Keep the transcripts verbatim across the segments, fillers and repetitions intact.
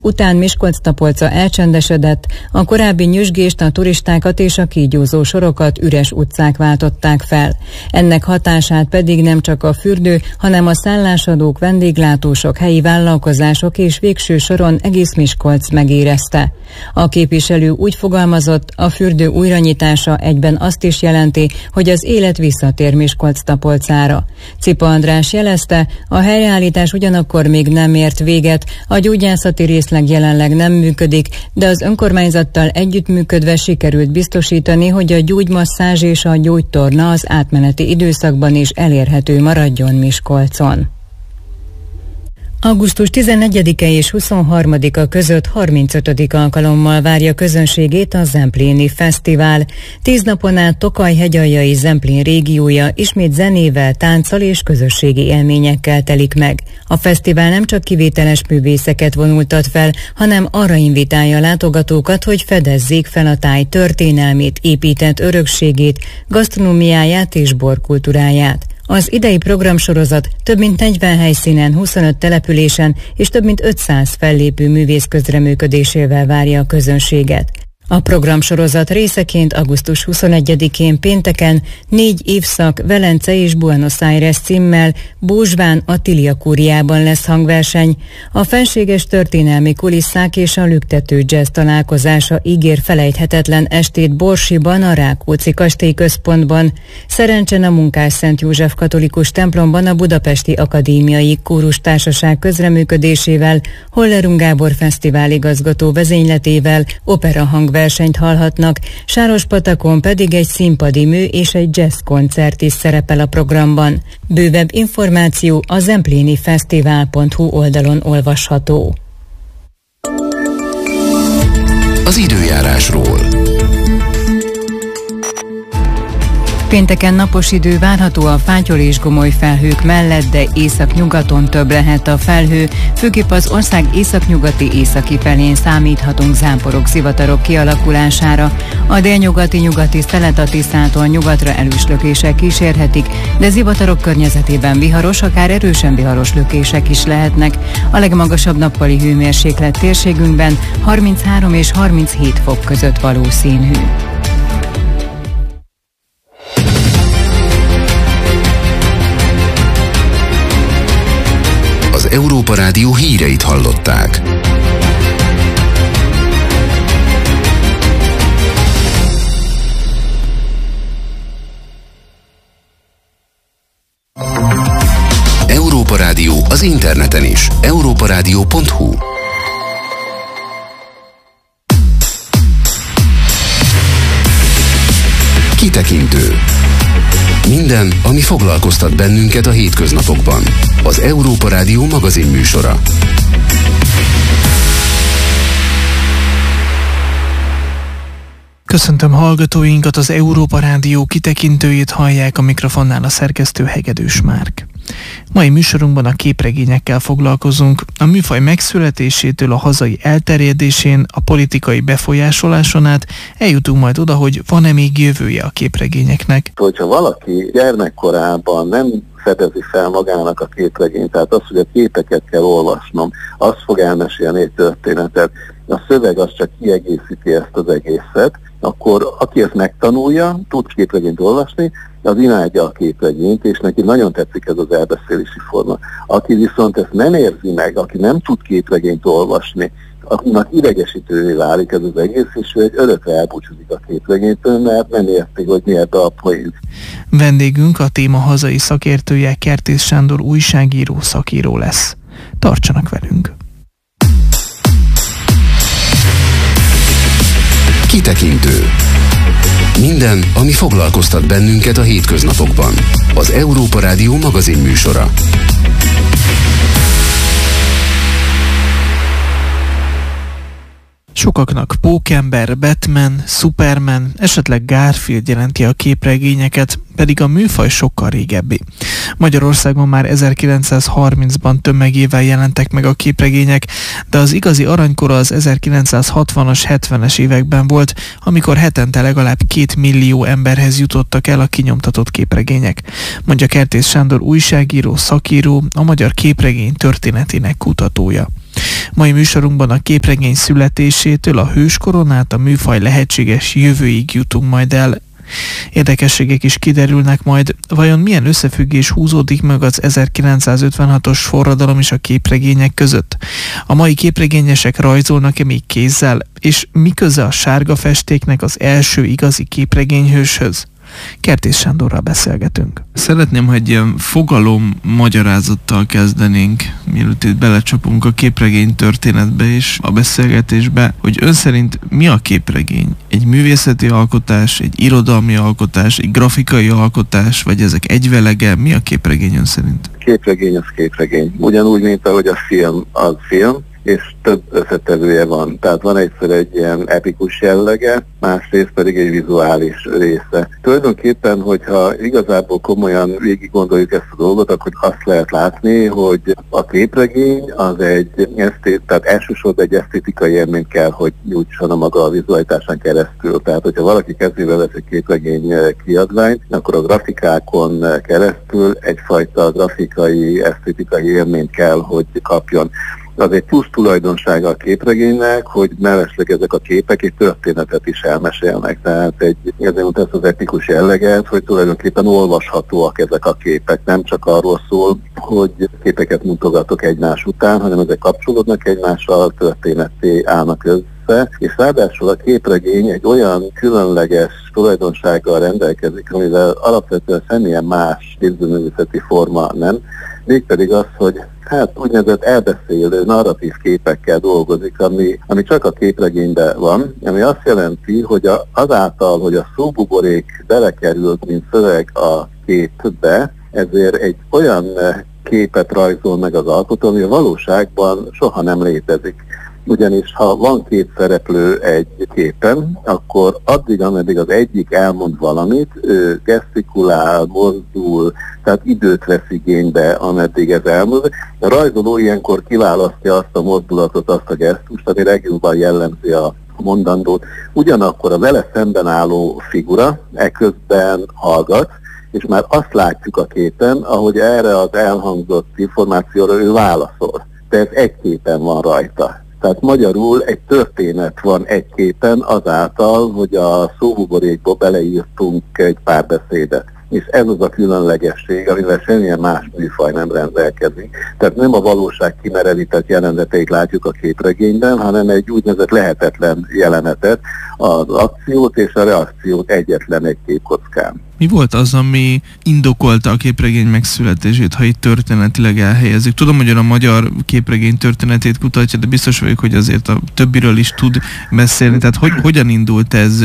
Után Miskolc-Tapolca elcsendesedett, a korábbi nyüzsgést, a turistákat és a kígyózó sorokat üres utcák váltották fel. Ennek hatását pedig nem csak a fürdő, hanem a szállásadók, vendéglátósok, helyi vállalkozások és végső soron egész Miskolc megérezte. A képviselő úgy fogalmazott, a fürdő újranyitása egyben azt is jelenti, hogy az élet visszatér Miskolc-Tapolcára. Cipa András jelezte, a helyreállítás ugyanakkor még nem ért véget, a gyógyászati részleg jelenleg nem működik, de az önkormányzattal együttműködve sikerült biztosítani, hogy a gyógymasszázs és a gyógytorna az átmeneti időszakban is elérhető maradjon Miskolcon. augusztus tizennegyedike és huszonharmadika között harmincötödik alkalommal várja közönségét a Zempléni Fesztivál. Tíz napon át Tokaj hegyaljai Zemplén régiója ismét zenével, tánccal és közösségi élményekkel telik meg. A fesztivál nem csak kivételes művészeket vonultat fel, hanem arra invitálja a látogatókat, hogy fedezzék fel a táj történelmét, épített örökségét, gasztronómiáját és borkultúráját. Az idei programsorozat több mint negyven helyszínen, huszonöt településen és több mint ötszáz fellépő művész közreműködésével várja a közönséget. A programsorozat részeként augusztus huszonegyedikén pénteken négy évszak Velence és Buenos Aires címmel Bózsván Attilia kúriában lesz hangverseny. A fenséges történelmi kulisszák és a lüktető jazz találkozása ígér felejthetetlen estét Borsiban, a Rákóczi Kastélyközpontban. Szerencsen a Munkásszent József katolikus templomban a Budapesti Akadémiai Kórustársaság közreműködésével, Hollerung Gábor fesztivál igazgató vezényletével opera hangverseny versenyt hallhatnak, Sárospatakon pedig egy színpadi mű és egy jazz koncert is szerepel a programban. Bővebb információ a zemplénifesztivál pont hu oldalon olvasható. Az időjárásról. Pénteken napos idő várható a fátyol és gomoly felhők mellett, de északnyugaton több lehet a felhő, főképp az ország északnyugati északi felén számíthatunk záporok, zivatarok kialakulására. A délnyugati nyugati szelet a Tiszától nyugatra erős lökések kísérhetik, de zivatarok környezetében viharos, akár erősen viharos lökések is lehetnek. A legmagasabb nappali hőmérséklet térségünkben harminchárom és harminchét fok között valószínű. Az Európa Rádió híreit hallották. Európa Rádió az interneten is. európa rádió pont hu. Kitekintő. Minden, ami foglalkoztat bennünket a hétköznapokban. Az Európa Rádió magazin műsora. Köszöntöm hallgatóinkat, az Európa Rádió kitekintőjét hallják, a mikrofonnál a szerkesztő Hegedűs Márk. Mai műsorunkban a képregényekkel foglalkozunk. A műfaj megszületésétől a hazai elterjedésén, a politikai befolyásoláson át eljutunk majd oda, hogy van-e még jövője a képregényeknek. Hogyha valaki gyermekkorában nem fedezi fel magának a képregényt, tehát az, hogy a képeket kell olvasnom, az fog elmesélni egy történetet, a szöveg az csak kiegészíti ezt az egészet, akkor aki ezt megtanulja, tud képregényt olvasni, az imádja a képregényt, és neki nagyon tetszik ez az elbeszélési forma. Aki viszont ezt nem érzi meg, aki nem tud képregényt olvasni, akinek idegesítővé válik ez az egész, és ő egy örökre elbúcsúzik a képregénytől, mert nem érti, hogy miért a poén. Vendégünk a téma hazai szakértője, Kertész Sándor újságíró, szakíró lesz. Tartsanak velünk! Kitekintő. Minden, ami foglalkoztat bennünket a hétköznapokban. Az Európa Rádió magazin műsora. Sokaknak Pókember, Batman, Superman, esetleg Garfield jelenti a képregényeket, pedig a műfaj sokkal régebbi. Magyarországon már ezerkilencszázharmincban tömegével jelentek meg a képregények, de az igazi aranykora az ezerkilencszázhatvanas, hetvenes években volt, amikor hetente legalább két millió emberhez jutottak el a kinyomtatott képregények, mondja Kertész Sándor újságíró, szakíró, a magyar képregény történetének kutatója. Mai műsorunkban a képregény születésétől a hőskoron át a műfaj lehetséges jövőig jutunk majd el. Érdekességek is kiderülnek majd, vajon milyen összefüggés húzódik meg az ezerkilencszázötvenhatos forradalom és a képregények között. A mai képregényesek rajzolnak-e még kézzel, és mi köze a sárga festéknek az első igazi képregényhőshöz? Kertész Sándorral beszélgetünk. Szeretném, hogy ilyen fogalom magyarázattal kezdenénk, mielőtt itt belecsapunk a képregény történetbe és a beszélgetésbe, hogy ön szerint mi a képregény? Egy művészeti alkotás, egy irodalmi alkotás, egy grafikai alkotás, vagy ezek egyvelege? Mi a képregény ön szerint? Képregény az képregény. Ugyanúgy, mint ahogy a film az film, és több összetevője van. Tehát van egyszer egy ilyen epikus jellege, másrészt pedig egy vizuális része. Tulajdonképpen, hogyha igazából komolyan végig gondoljuk ezt a dolgot, akkor azt lehet látni, hogy a képregény az egy esztét, tehát elsősorban egy esztétikai élményt kell, hogy nyújtson a maga a vizualitásán keresztül. Tehát, hogyha valaki kezébe vesz egy képregény kiadványt, akkor a grafikákon keresztül egyfajta grafikai, esztétikai élményt kell, hogy kapjon. Az egy plusz tulajdonsága a képregénynek, hogy mellesleg ezek a képek egy történetet is elmesélnek. Tehát egy, ezért mondta ezt az epikus jelleget, hogy tulajdonképpen olvashatóak ezek a képek. Nem csak arról szól, hogy képeket mutogatok egymás után, hanem ezek kapcsolódnak egymással, történetté állnak össze. És ráadásul a képregény egy olyan különleges tulajdonsággal rendelkezik, amivel alapvetően semmilyen más képzőművészeti forma nem. Mégpedig az, hogy hát úgynevezett elbeszélő, narratív képekkel dolgozik, ami, ami csak a képregényben van, ami azt jelenti, hogy a, azáltal, hogy a szóbuborék belekerült, mint szöveg a képbe, ezért egy olyan képet rajzol meg az alkotó, ami a valóságban soha nem létezik. Ugyanis ha van két szereplő egy képen, akkor addig, ameddig az egyik elmond valamit, ő gesztikulál, mozdul, tehát időt vesz igénybe, ameddig ez elmond. A rajzoló ilyenkor kiválasztja azt a mozdulatot, azt a gesztust, ami legjobban jellemzi a mondandót. Ugyanakkor a vele szemben álló figura eközben hallgat, és már azt látjuk a képen, ahogy erre az elhangzott információra ő válaszol. De ez egy képen van rajta. Tehát magyarul egy történet van egy képen azáltal, hogy a szóbuborékba beleírtunk egy pár beszédet. És ez az a különlegesség, amivel semmilyen más műfaj nem rendelkezik. Tehát nem a valóság kimerevített jeleneteit látjuk a képregényben, hanem egy úgynevezett lehetetlen jelenetet, az akciót és a reakciót egyetlen egy képkockán. Mi volt az, ami indokolta a képregény megszületését, ha itt történetileg elhelyezzük? Tudom, hogy a magyar képregény történetét kutatja, de biztos vagyok, hogy azért a többiről is tud beszélni. Tehát hogy, hogyan indult ez,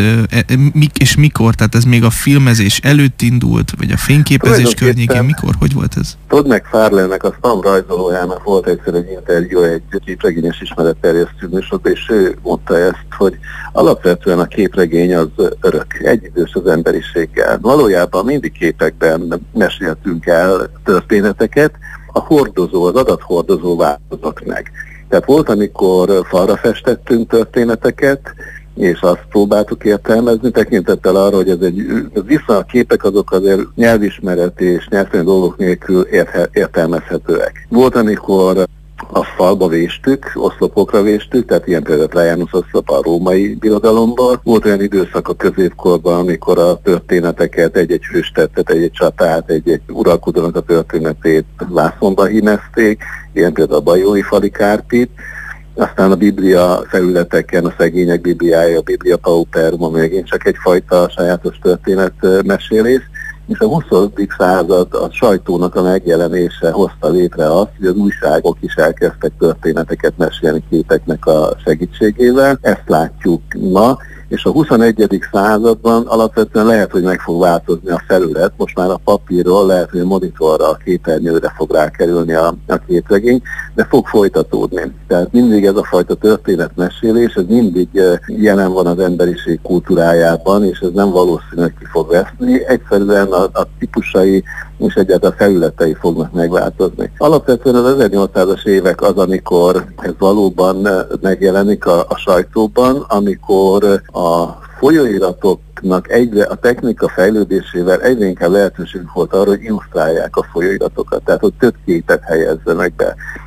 és mikor? Tehát ez még a filmezés előtt indult, vagy a fényképezés környékén? Mikor? Hogy volt ez? Todd McFarlane-nek, a Stam rajzolójának volt egyszer egy interjú egy képregényes ismeretterjesztő műsorban, és ő mondta ezt, hogy alapvetően a képregény az örök, egyidős az emberiséggel. Valójában mindig képekben meséltünk el történeteket, a hordozó, az adathordozó változott meg. Tehát volt, amikor falra festettünk történeteket, és azt próbáltuk értelmezni, tekintettel arra, hogy ez egy vissza a képek azok azért nyelvismeret és nyelvtani dolgok nélkül érhe, értelmezhetőek. Volt, amikor a falba véstük, oszlopokra véstük, tehát ilyen például Trajanus oszlop a római birodalomban. Volt olyan időszak a középkorban, amikor a történeteket, egy-egy hőstettet, egy-egy csatát, egy-egy uralkodónak a történetét vászonba hímezték, ilyen például a bajói fali Kárpit. Aztán a Biblia felületeken, a szegények Bibliája, a Biblia Pauperum, ami megint csak egyfajta sajátos történetmesélés. És a huszadik század a sajtónak a megjelenése hozta létre azt, hogy az újságok is elkezdtek történeteket mesélni képeknek a segítségével. Ezt látjuk ma, és a huszonegyedik században alapvetően lehet, hogy meg fog változni a felület. Most már a papírról lehet, hogy a monitorra, a képernyőre fog rákerülni a, a képregény, de fog folytatódni. Tehát mindig ez a fajta történetmesélés, ez mindig jelen van az emberiség kultúrájában, és ez nem valószínű, hogy ki fog veszni. Egyszerűen a, a típusai és egyáltalán felületei fognak megváltozni. Alapvetően az ezernyolcszázas évek az, amikor ez valóban megjelenik a, a sajtóban, amikor a folyóiratoknak egyre a technika fejlődésével egyre inkább lehetőség volt arra, hogy illusztrálják a folyóiratokat, tehát hogy több képet helyezzenek be.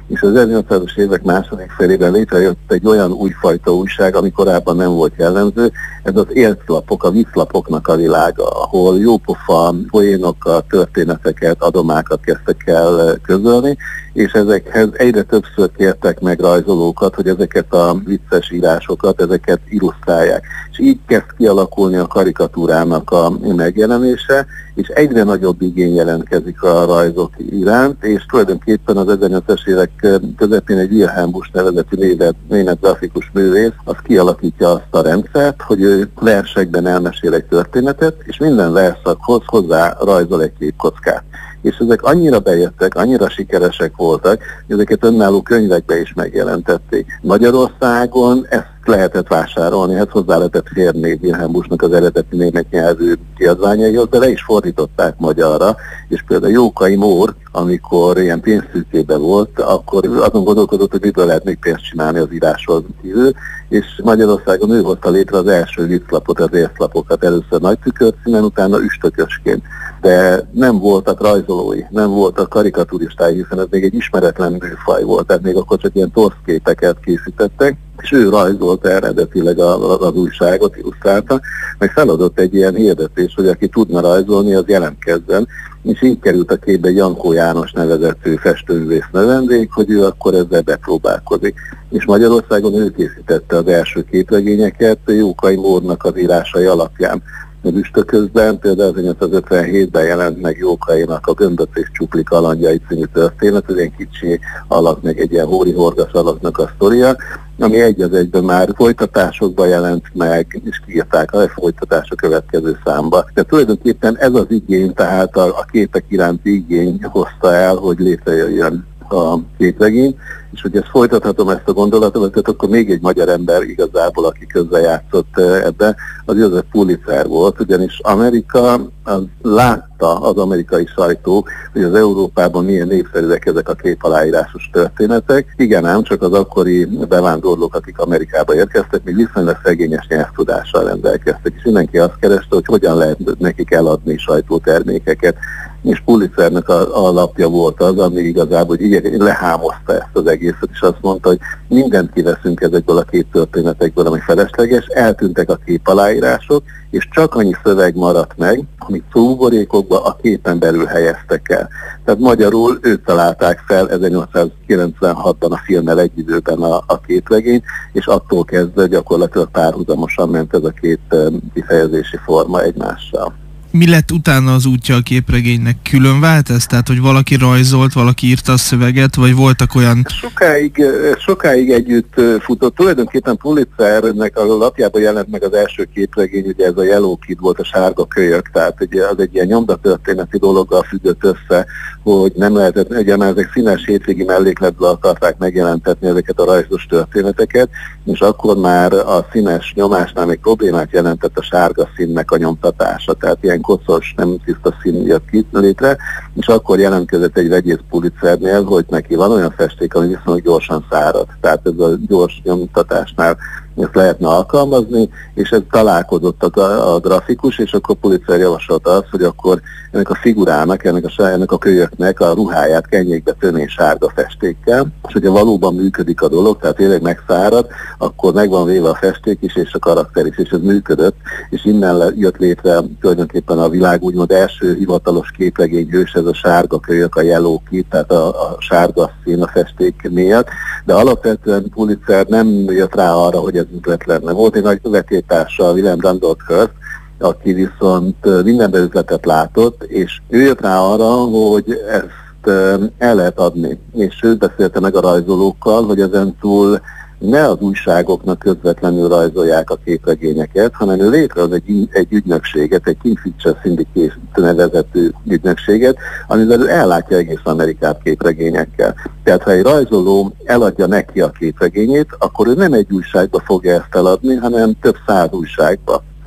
és az ezernyolcszázas évek második felében létrejött egy olyan újfajta újság, ami korábban nem volt jellemző, ez az élclapok, a vicclapoknak a világa, ahol jópofa poénokat, történeteket, adomákat kezdtek el közölni, és ezekhez egyre többször kértek meg rajzolókat, hogy ezeket a vicces írásokat, ezeket illusztrálják. És így kezd kialakulni a karikatúrának a megjelenése, és egyre nagyobb igény jelentkezik a rajzok iránt, és tulajdonképpen az ezernyolcszázas évek közepén egy Wilhelm Busch nevezetű német, német grafikus művész, az kialakítja azt a rendszert, hogy ő versekben elmesél egy történetet, és minden verszakhoz hozzá rajzol egy képkockát. És ezek annyira bejöttek, annyira sikeresek voltak, hogy ezeket önálló könyvekbe is megjelentették. Magyarországon ezt lehetett vásárolni, hát hozzá lehetett férni Wilhelm Buschnak az eredeti német nyelvű kiadványaihoz, de le is fordították magyarra, és például Jókai Mór, amikor ilyen pénzszűkében volt, akkor azon gondolkodott, hogy miből lehet még pénzt csinálni az íráshoz kívül, és Magyarországon ő hozta létre az első vicclapot, az észlapokat, először Nagy Tükör címen, utána üstökösként. De nem voltak rajzolói, nem voltak karikatúristái, hiszen ez még egy ismeretlen műfaj volt, tehát még akkor csak ilyen torszképeket készítettek, és ő rajzolta eredetileg az újságot, illusztrálta, meg feladott egy ilyen hirdetés, hogy aki tudna rajzolni, az jelentkezzen, és így került a képbe Jankó János nevezetű festőművész növendék, hogy ő akkor ezzel bepróbálkozik. És Magyarországon ő készítette az első képregényeket Jókai Mórnak az írásai alapján. A üstöközben például ezernyolcszázötvenhétben jelent meg Jókainak a Gömböc és Csupli kalandjai című történet, ez egy kicsi alak, meg egy ilyen hóri horgas alaknak a sztoria, ami egy az egyben már folytatásokban jelent meg, és kiírták a folytatás a következő számba. Tehát tulajdonképpen ez az igény, tehát a, a képek iránti igény hozta el, hogy létrejöjjön a képregény, és hogy ezt folytathatom ezt a gondolatot, tehát akkor még egy magyar ember igazából, aki közrejátszott ebbe, az Joseph Pulitzer volt, ugyanis Amerika az látta, az amerikai sajtó, hogy az Európában milyen népszerűek ezek a képaláírásos történetek. Igen ám, csak az akkori bevándorlók, akik Amerikába érkeztek, még viszonylag szegényes nyelvtudással rendelkeztek, és mindenki azt kereste, hogy hogyan lehet nekik eladni sajtótermékeket. És Pulitzernek a, a lapja volt az, ami igazából hogy lehámozta ezt az egészet, és azt mondta, hogy mindent kiveszünk ezekből a két történetekből, ami felesleges, eltűntek a képaláírások, és csak annyi szöveg maradt meg, amit szóbuborékokba a képen belül helyeztek el. Tehát magyarul ők találták fel ezernyolcszázkilencvenhatban a filmmel egy időben a, a képregényt, és attól kezdve gyakorlatilag párhuzamosan ment ez a két um, kifejezési forma egymással. Mi lett utána az útja a képregénynek? Külön vált ez? Tehát, hogy valaki rajzolt, valaki írta a szöveget, vagy voltak olyan... Sokáig, sokáig együtt futott. Tulajdonképpen Pulitzernek a lapjában jelent meg az első képregény, ugye ez a Yellow Kid volt, a sárga kölyök, tehát ugye az egy ilyen nyomdatörténeti dologgal függött össze, hogy nem lehetett, ugye már ezek színes hétvégi mellékletből akarták megjelentetni ezeket a rajzos történeteket, és akkor már a színes nyomásnál még problémát jelentett a sárga színnek a nyomtatása, tehát ilyen kocos, nem tiszta szín jött ki létre, és akkor jelentkezett egy vegyész Pulitzernél, hogy neki van olyan festék, ami viszonylag gyorsan szárad, tehát ez a gyors nyomtatásnál ezt lehetne alkalmazni, és ez találkozott a, a grafikus, és akkor Pulitzer javasolta azt, hogy akkor ennek a figurának, ennek a, ennek a kölyöknek a ruháját kenjék be tönén sárga festékkel, és hogyha valóban működik a dolog, tehát tényleg megszárad, akkor megvan véve a festék is, és a karakter is, és ez működött, és innen jött létre tulajdonképpen a világ úgymond első hivatalos képregény hős, ez a sárga kölyök, a Yellow Kid, tehát a, a sárga szín a festék miatt, de alapvetően Pulitzer nem jött rá arra, hogy ez üzletlen. Volt egy nagy vetétársa, William Randolph Hearst, aki viszont mindenben üzletet látott, és ő jött rá arra, hogy ezt el lehet adni. És ő beszélte meg a rajzolókkal, hogy ezen túl ne az újságoknak közvetlenül rajzolják a képregényeket, hanem ő létrehoz egy, egy ügynökséget, egy Kingfisher Syndicate nevezetű ügynökséget, amivel ő ellátja egész Amerikát képregényekkel. Tehát ha egy rajzoló eladja neki a képregényét, akkor ő nem egy újságba fogja ezt eladni, hanem több száz újságba.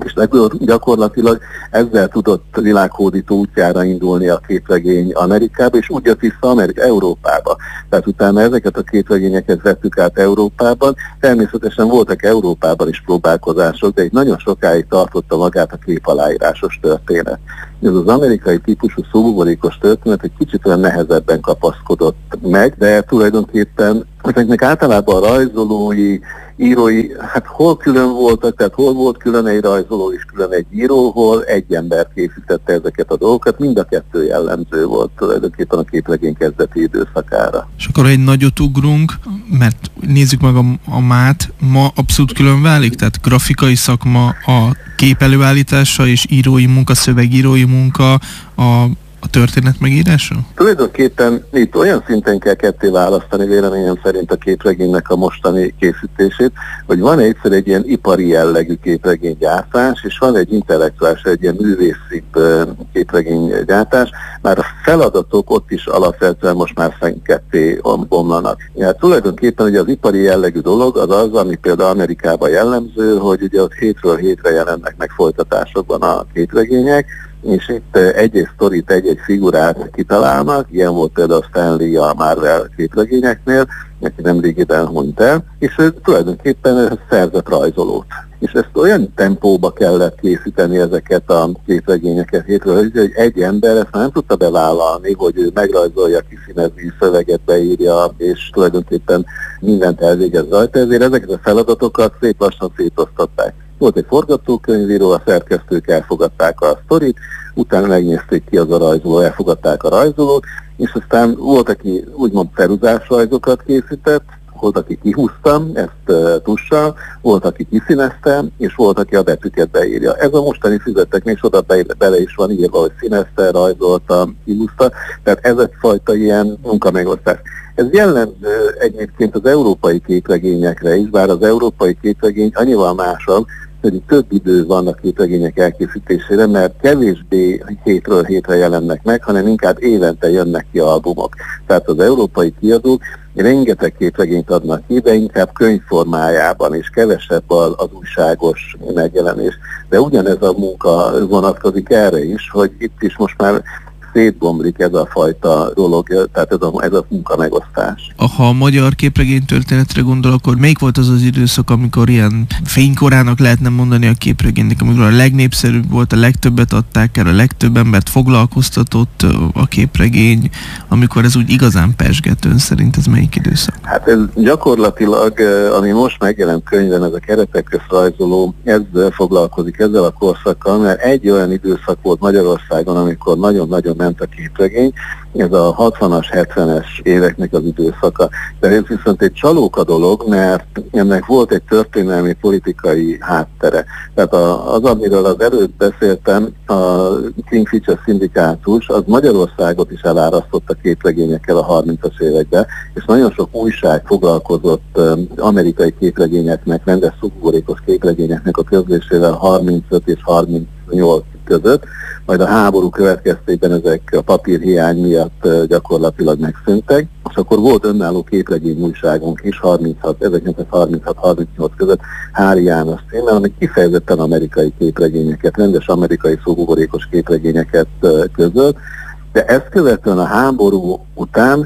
És gyakorlatilag ezzel tudott világhódító útjára indulni a képregény Amerikába, és úgy jött vissza Amerika, Európába. Tehát utána ezeket a képregényeket vettük át Európában. Természetesen voltak Európában is próbálkozások, de itt nagyon sokáig tartotta magát a képaláírásos történet. Ez az amerikai típusú szóbuborékos történet egy kicsit olyan nehezebben kapaszkodott meg, de tulajdonképpen ezeknek általában a rajzolói, írói, hát hol külön voltak, tehát hol volt külön egy rajzoló és külön egy író, hol egy ember készítette ezeket a dolgokat, mind a kettő jellemző volt tulajdonképpen a képregény kezdeti időszakára. És akkor egy nagyot ugrunk, mert nézzük meg a, a mát, ma abszolút külön válik, tehát grafikai szakma, a kép előállítása és írói munka, szövegírói munka, a a történet megírása? Tulajdonképpen itt olyan szinten kell ketté választani véleményem szerint a képregénynek a mostani készítését, hogy van egyszer egy ilyen ipari jellegű képregénygyártás, és van egy intellektuális, egy ilyen művészibb képregénygyártás. Már a feladatok ott is alapvetően most már ketté bomlanak. Ja, tulajdonképpen ugye az ipari jellegű dolog az az, ami például Amerikában jellemző, hogy ugye ott hétről hétre jelennek meg folytatásokban a képregények, és itt egy-egy sztorit, egy-egy figurát kitalálnak, ilyen volt például Stanley a Marvel képregényeknél, neki nemrégiben hunyt el, és ő tulajdonképpen szerzett rajzolót. És ezt olyan tempóba kellett készíteni ezeket a képregényeket hétről, hogy egy ember ezt nem tudta bevállalni, hogy ő megrajzolja, kiszínezi, szöveget beírja, és tulajdonképpen mindent elvégez rajta, ezért ezeket a feladatokat szép lassan szétosztották. Volt egy forgatókönyvíró, a szerkesztők elfogadták a sztorit, utána megnézték ki az a rajzoló, elfogadták a rajzolót, és aztán volt, aki úgymond feruzásrajzokat készített, volt, aki kihúzta ezt uh, tussal, volt, aki kiszínezte, és volt, aki a betűket beírja. Ez a mostani füzeteknél is oda be, bele is van írva, hogy színezte, rajzolta, kihúzta, tehát ez egyfajta ilyen munkamegosztás. Ez jellemző egyébként az európai képregényekre is, bár az európai képregény annyival másabb, hogy több idő van a képregények elkészítésére, mert kevésbé hétről hétre jelennek meg, hanem inkább évente jönnek ki albumok. Tehát az európai kiadók rengeteg képregényt adnak ki, de inkább könyvformájában, és kevesebb az, az újságos megjelenés. De ugyanez a munka vonatkozik erre is, hogy itt is most már szétbomlik ez a fajta dolog, tehát ez a, ez a munka megosztás. Ha a magyar képregény történetre gondol, akkor melyik volt az az időszak, amikor ilyen fénykorának lehetne mondani a képregénynek, amikor a legnépszerűbb volt, a legtöbbet adták el, a legtöbb embert foglalkoztatott a képregény, amikor ez úgy igazán pezsgett, ön szerint ez melyik időszak? Hát ez gyakorlatilag, ami most megjelent könyvben, ez a keretek közt rajzoló, ezzel foglalkozik, ezzel a korszakkal, mert egy olyan időszak volt Magyarországon, amikor nagyon-nagyon ment a képregény, ez a hatvanas, hetvenes éveknek az időszaka. De ez viszont egy csalóka dolog, mert ennek volt egy történelmi politikai háttere. Tehát az, amiről az előtt beszéltem, a Kingfisher szindikátus, az Magyarországot is elárasztott a képregényekkel a harmincas években, és nagyon sok újság foglalkozott amerikai képregényeknek, rendes szubbuborékos képregényeknek a közlésével harmincöt és harmincnyolc között, majd a háború következtében ezek a papírhiány miatt gyakorlatilag megszűntek, és akkor volt önálló képregény újságunk is ezerkilencszázharminchat harmincnyolc között Hári János címmel, ami kifejezetten amerikai képregényeket, rendes amerikai szóbuborékos képregényeket közölt, de ezt követően a háború után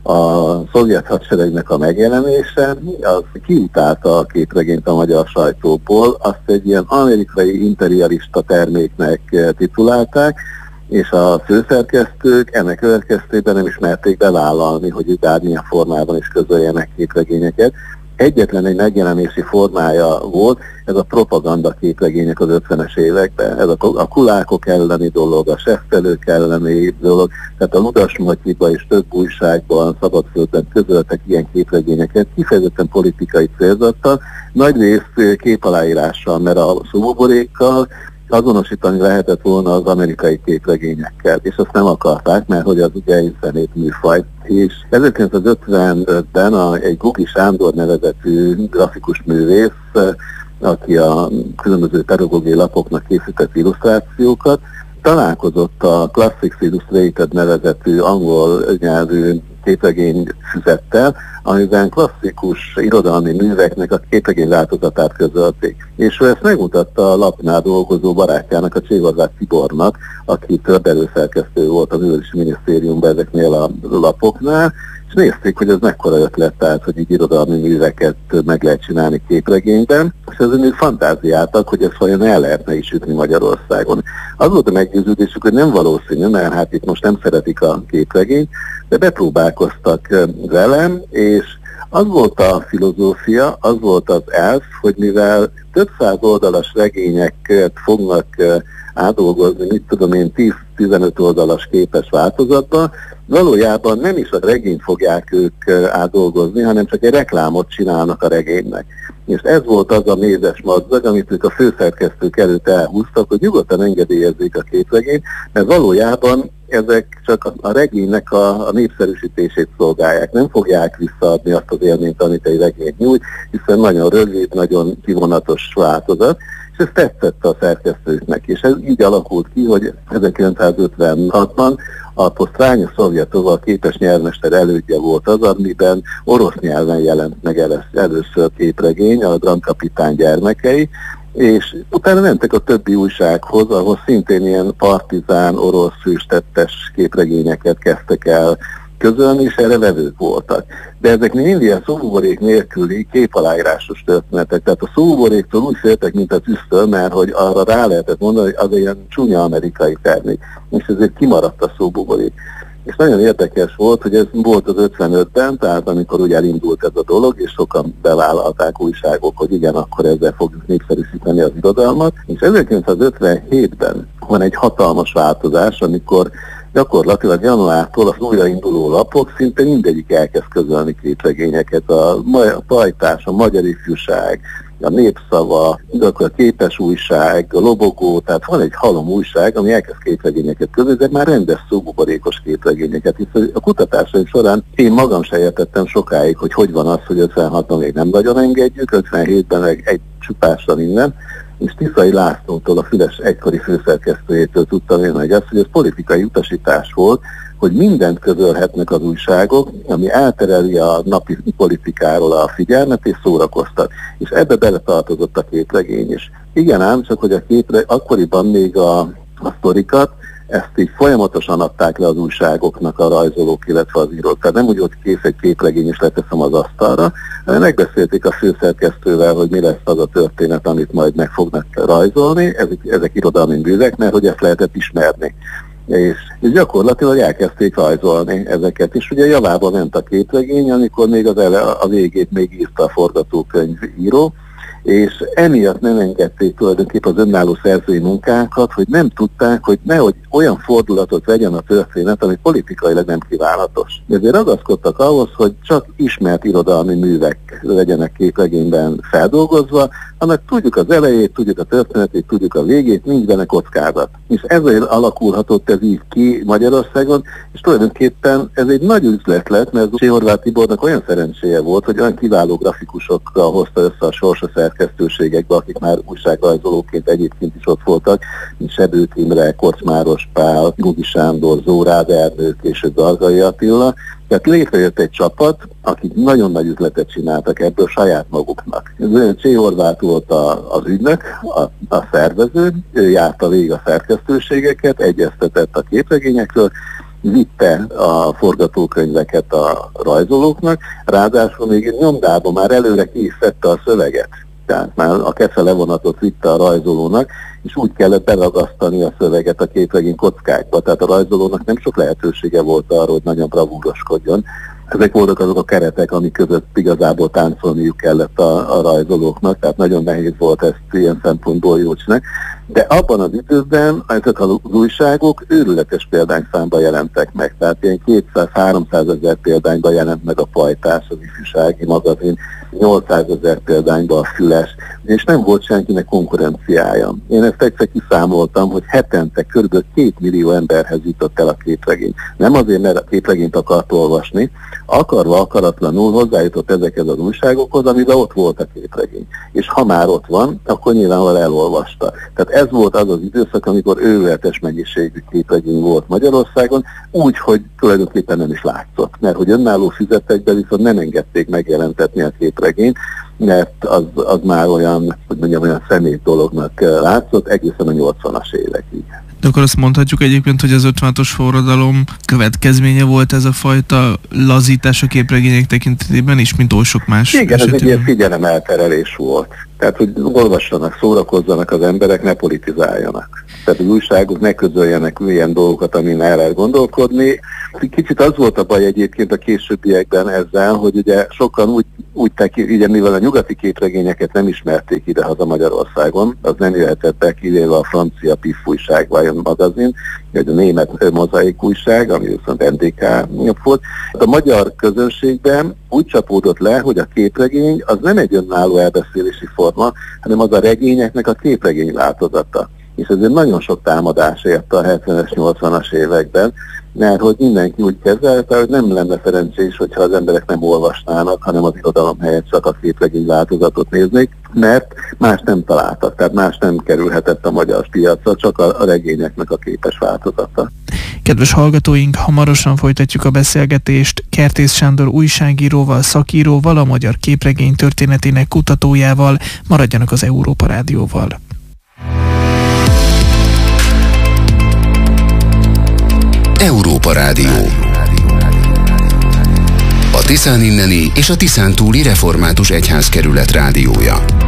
a szovjet hadseregnek a megjelenése, az kiutálta a képregényt a magyar sajtóból, azt egy ilyen amerikai imperialista terméknek titulálták, és a főszerkesztők ennek következtében nem is merték bevállalni, hogy bármilyen formában is közöljenek képregényeket. Egyetlen egy megjelenési formája volt, ez a propaganda képregények az ötvenes években. Ez a, a kulákok elleni dolog, a seftelők elleni dolog, tehát a Ludas Matyiba és több újságban, Szabadföldben közöltek ilyen képregényeket, kifejezetten politikai célzattal, nagy rész képaláírással, mert a szóbuborékkal azonosítani lehetett volna az amerikai képregényekkel, és azt nem akarták, mert hogy az ugye egy szemét műfaj. És ezerkilencszázötvenötben a, egy Gugi Sándor nevezetű grafikus művész, aki a különböző pedagógiai lapoknak készített illusztrációkat, találkozott a Classics Illustrated nevezetű angol nyelvű képregény füzettel, amiben klasszikus irodalmi műveknek a képregény változatát közölték. És ő ezt megmutatta a lapnál dolgozó barátjának, a Cséhorváth Tibornak, aki tördelőszerkesztő volt a Művelési Minisztériumban ezeknél a lapoknál, és nézték, hogy ez mekkora ötlet, tehát, hogy így irodalmi műveket meg lehet csinálni képregényben, és ezzel még fantáziáltak, hogy ezt vajon el lehetne is ütni Magyarországon. Az volt a meggyőződésük, hogy nem valószínű, mert hát itt most nem szeretik a képregényt, de bepróbálkoztak velem, és az volt a filozófia, az volt az elv, hogy mivel több száz oldalas regényeket fognak átdolgozni, mit tudom én, tíz-tizenöt oldalas képes változatba, valójában nem is a regényt fogják ők átdolgozni, hanem csak egy reklámot csinálnak a regénynek. És ez volt az a mézes madzag, amit ők a főszerkesztők előtt elhúztak, hogy nyugodtan engedélyezzék a képregényt, mert valójában ezek csak a regénynek a, a népszerűsítését szolgálják. Nem fogják visszaadni azt az élményt, amit egy regény nyújt, hiszen nagyon rövid, nagyon kivonatos változat, és ez tetszett a szerkesztőknek. És ez így alakult ki, hogy ezerkilencszázötvenhatban a Posztránya Szovjetova, a képes nyelvmester elődje volt az, amiben orosz nyelven jelent meg először képregény, a Drankapitány gyermekei, és utána mentek a többi újsághoz, ahol szintén ilyen partizán, orosz hőstettes képregényeket kezdtek el közölni, és erre vevők voltak. De ezek mind ilyen szóbuborék nélküli képaláírásos történetek. Tehát a szóbuboréktól úgy féltek, mint a tűztől, mert hogy arra rá lehetett mondani, hogy az ilyen csúnya amerikai termék. És ezért kimaradt a szóbuborék. És nagyon érdekes volt, hogy ez volt az ötvenötben, tehát amikor ugye elindult ez a dolog, és sokan bevállalták újságok, hogy igen, akkor ezzel fogjuk népszerűsíteni az irodalmat. És ezerkilencszázötvenhétben van egy hatalmas változás, amikor gyakorlatilag januártól az újrainduló lapok szinte mindegyik elkezd közölni képregényeket. A Pajtás, a Magyar Ifjúság, a Népszava, a Képes Újság, a Lobogó, tehát van egy halom újság, ami elkezd képregényeket közölni, de már rendes szóbuborékos képregényeket. Hiszen a kutatásaim során én magam se értettem sokáig, hogy hogy van az, hogy ötvenhaton még nem nagyon engedjük, ötvenhétben meg egy csupásra minden, és Tiszai Lászlótól, a Füles egykori főszerkesztőjétől tudtam én meg ezt, hogy ez politikai utasítás volt, hogy mindent közölhetnek az újságok, ami eltereli a napi politikáról a figyelmet és szórakoztat. És ebbe beletartozott a képregény is. Igen ám, csak hogy a képre, akkoriban még a, a sztorikat, ezt így folyamatosan adták le az újságoknak a rajzolók, illetve az írók. Tehát nem úgy volt kész egy képregény, és leteszem az asztalra, hanem megbeszélték a főszerkesztővel, hogy mi lesz az a történet, amit majd meg fognak rajzolni. Ezek, ezek irodalmi művek, mert hogy ezt lehetett ismerni. És, és gyakorlatilag elkezdték rajzolni ezeket. És ugye javába ment a képregény, amikor még az ele, a végét még írta a forgatókönyvíró, és emiatt nem engedték tulajdonképpen az önálló szerzői munkákat, hogy nem tudták, hogy nehogy olyan fordulatot vegyen a történet, ami politikailag nem kívánatos. Ezért ragaszkodtak ahhoz, hogy csak ismert irodalmi művek legyenek képregényben feldolgozva, annak tudjuk az elejét, tudjuk a történetét, tudjuk a végét, nincs benne kockázat. És ezért alakulhatott ez így ki Magyarországon, és tulajdonképpen ez egy nagy üzlet lett, mert Cséhorváth Tibornak olyan szerencséje volt, hogy olyan kiváló grafikusokkal hozta össze a sorsa szerkesztőségekbe, akik már újságrajzolóként egyébként is ott voltak, mint Sebőt Imre, Korczmáros Pál, Gugi Sándor, Zórád Ernő, később Dargai Attila. Tehát létrejött egy csapat, akik nagyon nagy üzletet csináltak ebből saját maguknak. Cséhorváth volt a, az ügynök, a, a szervező, ő járta végig a szerkesztőségeket, egyeztetett a képregényekről, vitte a forgatókönyveket a rajzolóknak, ráadásul még egy nyomdában már előre készítette a szöveget. Tehát már a kefe levonatot vitte a rajzolónak, és úgy kellett beragasztani a szöveget a képregény kockákba. Tehát a rajzolónak nem sok lehetősége volt arra, hogy nagyon bravúroskodjon. Ezek voltak azok a keretek, amik között igazából táncolniuk kellett a, a rajzolóknak, tehát nagyon nehéz volt ezt ilyen szempontból jól csinálni. De abban az időben ezek az újságok őrületes példányszámban jelentek meg, tehát ilyen kétszáz-háromszáz ezer példányban jelent meg a Pajtás, az ifjúsági magazin, nyolcszáz ezer példányban a Füles, és nem volt senkinek konkurenciája. Én ezt egyszer kiszámoltam, hogy hetente kb. két millió emberhez jutott el a képregény. Nem azért, mert a képregényt akart olvasni, akarva akaratlanul hozzájutott ezekhez az újságokhoz, amiben ott volt a képregény. És ha már ott van, akkor nyilvánvalóan elolvasta. Tehát ez volt az az időszak, amikor őrületes mennyiségű képregény volt Magyarországon, úgy, hogy tulajdonképpen nem is látszott. Mert hogy önálló füzetekben viszont nem engedték megjelentetni a képregényt, mert az, az már olyan, hogy mondjam, olyan szemét dolognak látszott egészen a nyolcvanas évekig. De akkor azt mondhatjuk egyébként, hogy az ötvenhatos forradalom következménye volt ez a fajta lazítás a képregények tekintetében is, mint oly sok más Igen, esetében. ez egy ilyen figyelemelterelés volt. Tehát, hogy olvassanak, szórakozzanak az emberek, ne politizáljanak. Tehát az újságok ne közöljenek ilyen dolgokat, amin el lehet gondolkodni. Kicsit az volt a baj egyébként a későbbiekben ezzel, hogy ugye sokan úgy, úgy tekint, ugye mivel a nyugati képregényeket nem ismerték idehaza Magyarországon, az nem jöhetett be, kivéve a francia Piff újság, Vajon magazin, vagy a német Mozaik újság, ami viszont en dé ká volt. A magyar közönségben úgy csapódott le, hogy a képregény az nem egy önálló elbeszélési forma, hanem az a regényeknek a képregény változata. És ezért nagyon sok támadás érte a hetvenes, nyolcvanas években, mert hogy mindenki úgy kezelte, hogy nem lenne szerencsés, hogyha az emberek nem olvasnának, hanem az irodalom helyett csak a képregény változatot néznék, mert más nem találtak, tehát más nem kerülhetett a magyar piacra, csak a, a regényeknek a képes változata. Kedves hallgatóink, hamarosan folytatjuk a beszélgetést Kertész Sándor újságíróval, szakíróval, a magyar képregény történetének kutatójával. Maradjanak az Európa Rádióval. Európa Rádió. A Tiszán inneni és a Tiszán túli református egyházkerület rádiója.